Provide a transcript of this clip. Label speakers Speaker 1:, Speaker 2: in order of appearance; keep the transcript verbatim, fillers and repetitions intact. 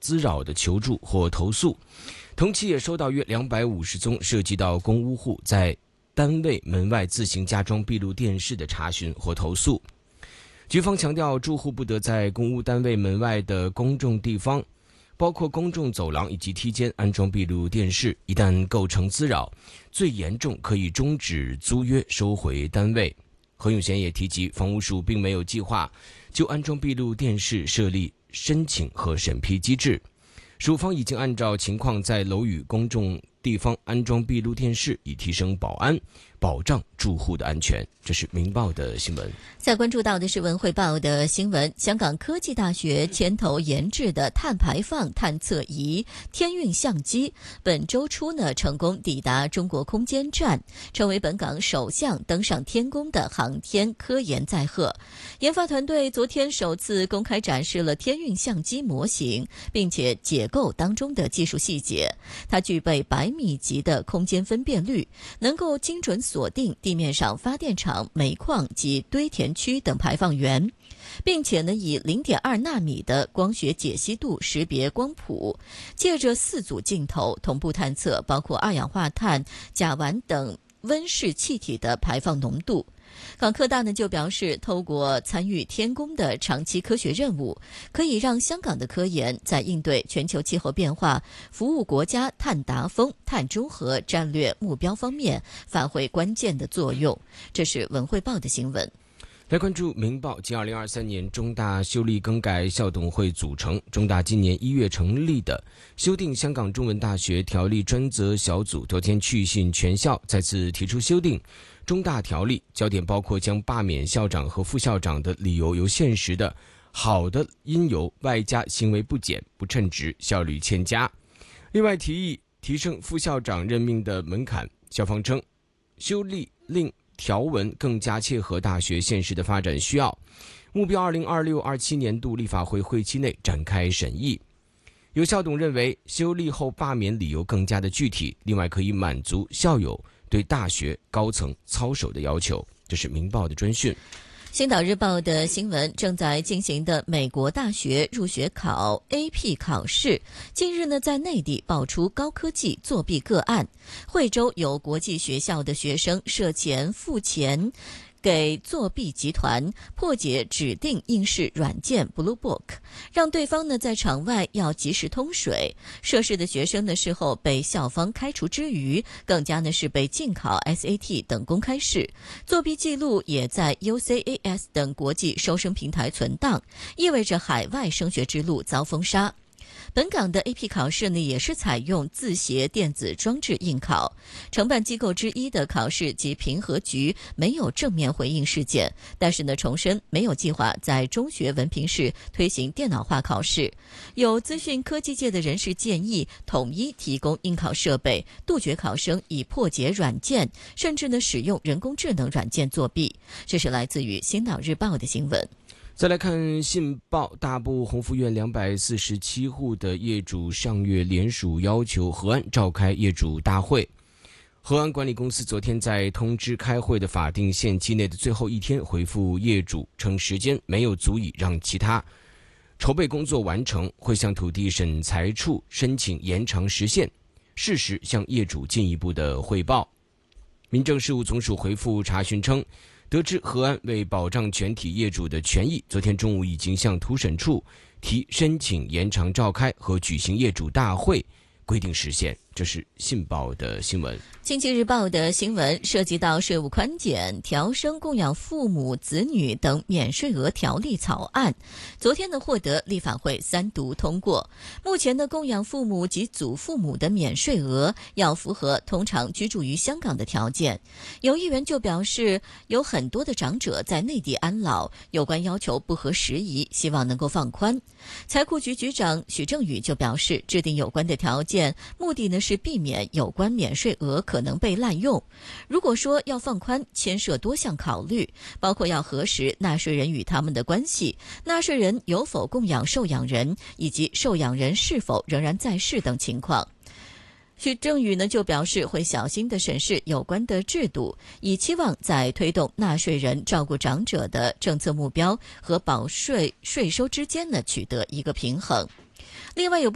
Speaker 1: 滋扰的求助或投诉。同期也收到约两百五十宗涉及到公屋户在单位门外自行加装闭路电视的查询或投诉。局方强调，住户不得在公屋单位门外的公众地方，包括公众走廊以及梯间安装闭路电视，一旦构成滋扰，最严重可以终止租约，收回单位。何永贤也提及，房屋署并没有计划就安装闭路电视设立申请和审批机制，署方已经按照情况在楼宇公众地方安装闭路电视，以提升保安，保障住户的安全。这是《明报》的新闻。
Speaker 2: 再关注到的是《文汇报》的新闻，香港科技大学牵头研制的碳排放探测仪天运相机，本周初呢成功抵达中国空间站，成为本港首项登上天宫的航天科研载荷。研发团队昨天首次公开展示了天运相机模型，并且解构当中的技术细节。它具备百米级的空间分辨率，能够精准锁定地面上发电厂、煤矿及堆填区等排放源，并且呢以 零点二纳米的光学解析度识别光谱，借着四组镜头同步探测包括二氧化碳、甲烷等温室气体的排放浓度。港科大呢就表示，透过参与天宫的长期科学任务，可以让香港的科研在应对全球气候变化、服务国家碳达峰、碳中和战略目标方面发挥关键的作用。这是文汇报的新闻。
Speaker 1: 来关注《明报》继二零二三年中大修例更改校董会组成，中大今年一月成立的修订香港中文大学条例专责小组昨天去信全校，再次提出修订中大条例，焦点包括将罢免校长和副校长的理由由现实的好的因由外加行为不检、不称职、效率欠佳。另外提议提升副校长任命的门槛。校方称，修例令条文更加切合大学现实的发展需要，目标二零二六二七年度立法会会期内展开审议。有校董认为，修例后罢免理由更加的具体，另外可以满足校友对大学高层操守的要求。这是《明报》的专讯。
Speaker 2: 星岛日报的新闻，正在进行的美国大学入学考 A P 考试，近日呢在内地爆出高科技作弊个案。惠州有国际学校的学生涉嫌付钱给作弊集团破解指定应试软件 Blue Book， 让对方呢在场外要及时通水。涉事的学生呢事后被校方开除之余，更加呢是被禁考 S A T 等公开试，作弊记录也在 U C A S 等国际收生平台存档，意味着海外升学之路遭封杀。本港的 A P 考试呢，也是采用自携电子装置应考。承办机构之一的考试及评核局没有正面回应事件，但是呢，重申没有计划在中学文凭试推行电脑化考试。有资讯科技界的人士建议，统一提供应考设备，杜绝考生以破解软件，甚至呢使用人工智能软件作弊。这是来自于《星岛日报》的新闻。
Speaker 1: 再来看信报，大埔鸿福苑两百四十七户的业主上月联署要求河安召开业主大会。河安管理公司昨天在通知开会的法定限期内的最后一天回复业主，称时间没有足以让其他筹备工作完成，会向土地审裁处申请延长时限，适时向业主进一步的汇报。民政事务总署回复查询称，得知河安为保障全体业主的权益，昨天中午已经向土审处提申请延长召开和举行业主大会规定时限。这是信报的新闻。
Speaker 2: 经济日报的新闻涉及到税务宽减、调升供养父母子女等免税额条例草案，昨天呢获得立法会三读通过。目前的供养父母及祖父母的免税额要符合通常居住于香港的条件。有议员就表示，有很多的长者在内地安老，有关要求不合时宜，希望能够放宽。财库局局长许正宇就表示，制定有关的条件，目的呢是避免有关免税额可能被滥用。如果说要放宽，牵涉多项考虑，包括要核实纳税人与他们的关系，纳税人有否供养受养人，以及受养人是否仍然在世等情况。许正宇呢就表示，会小心地审视有关的制度，以期望在推动纳税人照顾长者的政策目标和保税税收之间呢取得一个平衡。另外有不